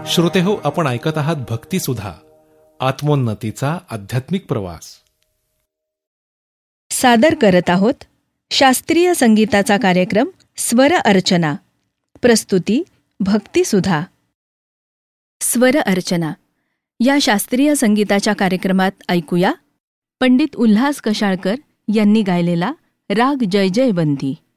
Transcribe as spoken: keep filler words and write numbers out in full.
श्रोतेहो, आपण ऐकत आहात भक्तिसुधा, आत्मोन्नतीचा आध्यात्मिक प्रवास. सादर करत आहोत शास्त्रीय संगीताचा कार्यक्रम स्वर अर्चना. प्रस्तुती भक्तिसुधा. स्वर अर्चना या शास्त्रीय संगीताच्या कार्यक्रमात ऐकूया पंडित उल्हास कशाळकर यांनी गायलेला राग जय जयवंती.